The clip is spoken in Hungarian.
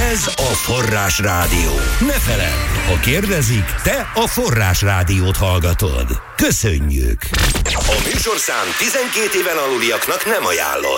Ez a Forrás Rádió. Ne feledd, ha kérdezik, te a Forrás Rádiót hallgatod. Köszönjük! A műsorszám 12 éven aluliaknak nem ajánlott.